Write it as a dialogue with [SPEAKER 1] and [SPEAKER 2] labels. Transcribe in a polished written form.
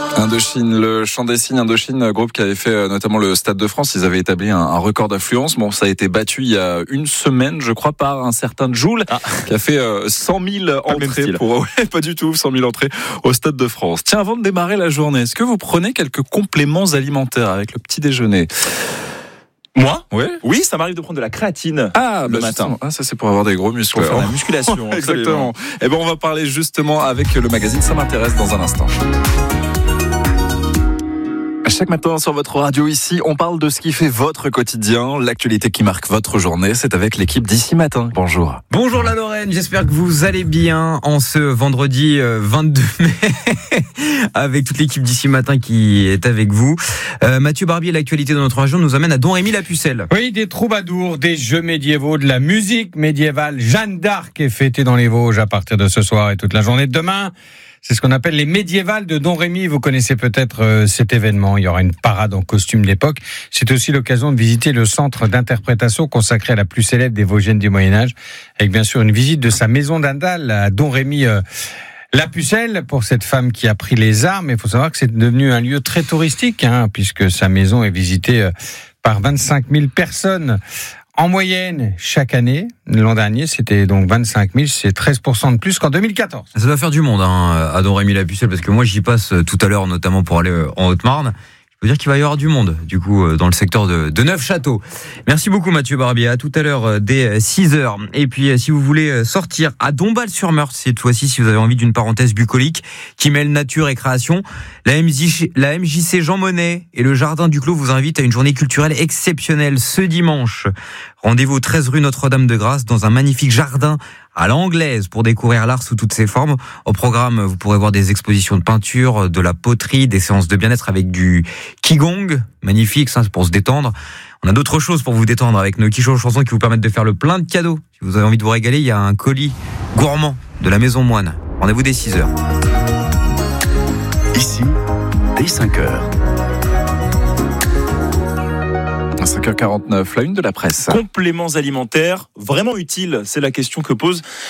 [SPEAKER 1] Indochine, le chant des signes, Indochine, groupe qui avait fait notamment le Stade de France. Ils avaient établi un record d'affluence. Bon, ça a été battu il y a une semaine, je crois, par un certain Jul, qui a fait 100 000 entrées pas du tout, 100 000 entrées au Stade de France. Tiens, avant de démarrer la journée, est-ce que vous prenez quelques compléments alimentaires avec le petit déjeuner?
[SPEAKER 2] Moi?
[SPEAKER 1] Oui,
[SPEAKER 2] ça m'arrive de prendre de la créatine le matin.
[SPEAKER 1] Ça c'est pour avoir des gros muscles.
[SPEAKER 2] Pour faire la musculation.
[SPEAKER 1] Exactement. Et on va parler justement avec le magazine Ça m'intéresse dans un instant. Chaque matin sur votre radio ici, on parle de ce qui fait votre quotidien, l'actualité qui marque votre journée. C'est avec l'équipe d'Ici Matin. Bonjour.
[SPEAKER 3] Bonjour la Lorraine, j'espère que vous allez bien en ce vendredi 22 mai avec toute l'équipe d'Ici Matin qui est avec vous. Mathieu Barbier, l'actualité de notre région nous amène à Domrémy-la-Pucelle.
[SPEAKER 4] Oui, des troubadours, des jeux médiévaux, de la musique médiévale. Jeanne d'Arc est fêtée dans les Vosges à partir de ce soir et toute la journée de demain. C'est ce qu'on appelle les médiévales de Domrémy. Vous connaissez peut-être cet événement. Il y aura une parade en costume d'époque. C'est aussi l'occasion de visiter le centre d'interprétation consacré à la plus célèbre des Vosgiennes du Moyen-Âge, avec bien sûr une visite de sa maison d'Andal à Domrémy. La Pucelle, pour cette femme qui a pris les armes. Il faut savoir que c'est devenu un lieu très touristique, puisque sa maison est visitée par 25 000 personnes. En moyenne, chaque année, l'an dernier, c'était donc 25 000, c'est 13% de plus qu'en 2014.
[SPEAKER 3] Ça doit faire du monde à Domrémy-la-Pucelle, parce que moi j'y passe tout à l'heure, notamment pour aller en Haute-Marne. Je peux dire qu'il va y avoir du monde, du coup, dans le secteur de Neufchâteau. Merci beaucoup Mathieu Barbier, à tout à l'heure dès 6h. Et puis si vous voulez sortir à Dombasle-sur-Meurthe, cette fois-ci, si vous avez envie d'une parenthèse bucolique qui mêle nature et création, la MJC Jean Monnet et le Jardin du Clos vous invitent à une journée culturelle exceptionnelle ce dimanche. Rendez-vous au 13 rue Notre-Dame-de-Grâce dans un magnifique jardin à l'anglaise pour découvrir l'art sous toutes ses formes. Au programme, vous pourrez voir des expositions de peinture, de la poterie, des séances de bien-être avec du qigong, magnifique, ça c'est pour se détendre. On a d'autres choses pour vous détendre avec nos quichots chansons qui vous permettent de faire le plein de cadeaux. Si vous avez envie de vous régaler, il y a un colis gourmand de la Maison Moine. Rendez-vous dès 6h.
[SPEAKER 5] Ici, dès 5h.
[SPEAKER 1] 5h49, la une de la presse.
[SPEAKER 2] Compléments alimentaires, vraiment utiles, c'est la question que pose